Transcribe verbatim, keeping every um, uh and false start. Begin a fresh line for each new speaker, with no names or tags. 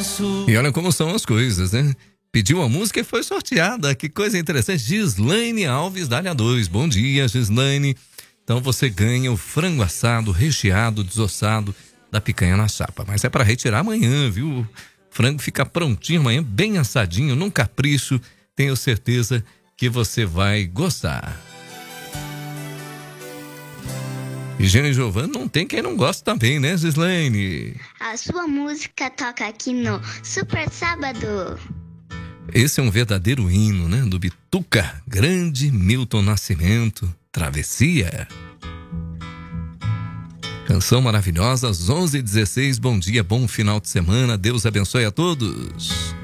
E olha como são as coisas, né? Pediu a música e foi sorteada. Que coisa interessante. Gislaine Alves, da área dois. Bom dia, Gislaine. Então você ganha o frango assado, recheado, desossado da picanha na chapa. Mas é para retirar amanhã, viu? O frango fica prontinho amanhã, bem assadinho, num capricho. Tenho certeza que você vai gostar. E Gene Giovanni não tem quem não gosta também, né, Gislaine?
A sua música toca aqui no Super Sábado.
Esse é um verdadeiro hino, né? Do Bituca, grande Milton Nascimento, Travessia. Canção maravilhosa, às onze e dezesseis. Bom dia, bom final de semana. Deus abençoe a todos.